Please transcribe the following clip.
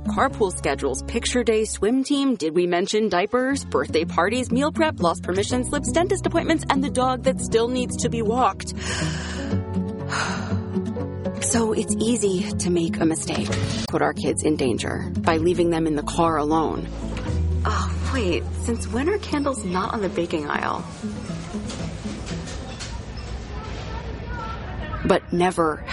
carpool schedules, picture day, swim team, did we mention diapers, birthday parties, meal prep, lost permission slips, dentist appointments, and the dog that still needs to be walked. So it's easy to make a mistake, put our kids in danger by leaving them in the car alone. Oh, wait, since when are candles not on the baking aisle? But never